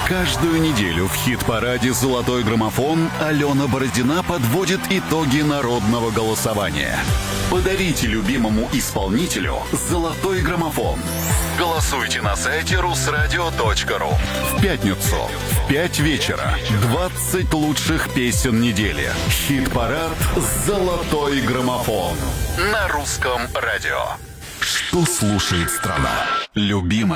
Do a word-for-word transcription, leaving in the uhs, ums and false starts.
Каждую неделю в хит-параде «Золотой граммофон» Алена Бороздина подводит итоги народного голосования. Подарите любимому исполнителю «Золотой граммофон». Голосуйте на сайте русрадио точка ру. В пятницу в пять вечера двадцать лучших песен недели. Хит-парад «Золотой граммофон» на русском радио. Что слушает страна? Любимая.